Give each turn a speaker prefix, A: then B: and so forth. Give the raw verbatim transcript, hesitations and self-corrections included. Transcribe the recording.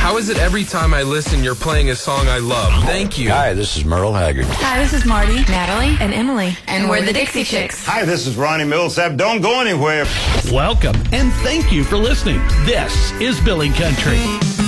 A: How is it every time I listen, you're playing a song I love? Thank you.
B: Hi, this is Merle Haggard.
C: Hi, this is Marty, Natalie, and Emily. And, and we're, we're the Dixie Chicks.
D: Hi, this is Ronnie Millsap. Don't go anywhere.
E: Welcome, and thank you for listening. This is Billy Country.